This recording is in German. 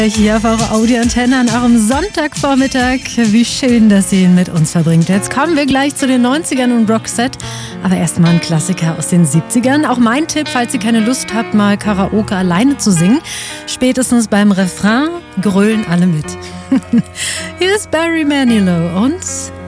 Hier auf eure Audioantenne an eurem Sonntagvormittag. Wie schön, dass ihr ihn mit uns verbringt. Jetzt kommen wir gleich zu den 90ern und Roxette. Aber erstmal ein Klassiker aus den 70ern. Auch mein Tipp, falls ihr keine Lust habt, mal Karaoke alleine zu singen. Spätestens beim Refrain grölen alle mit. Hier ist Barry Manilow und